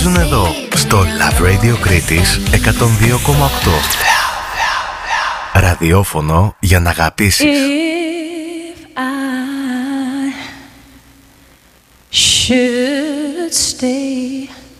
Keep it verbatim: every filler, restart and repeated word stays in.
Εδώ στο Love Radio Κρήτης εκατόν δύο κόμμα οκτώ. Ραδιόφωνο για να αγαπήσεις. If I should stay